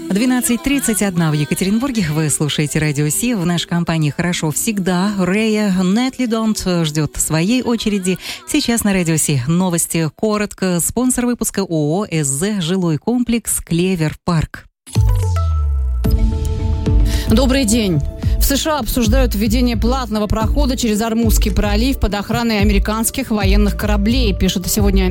12:31 в Екатеринбурге. Вы слушаете Радио Си. В нашей компании «Хорошо всегда». Рэя Нетли Донт ждет своей очереди. Сейчас на Радио Си новости коротко. Спонсор выпуска ООО «СЗ. Жилой комплекс Клевер Парк». Добрый день. В США обсуждают введение платного прохода через Ормузский пролив под охраной американских военных кораблей, пишет сегодня